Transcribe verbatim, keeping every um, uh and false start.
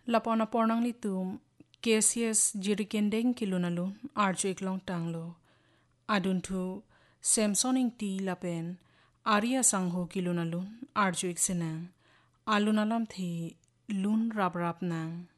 lapona pornang litum Cassius jirikendeng kilunalun arjo iklong tanglo adun thu Samsoning ti lapen Arya sangho kilunalun arjo iksenang alunalam thi lun rap rap nang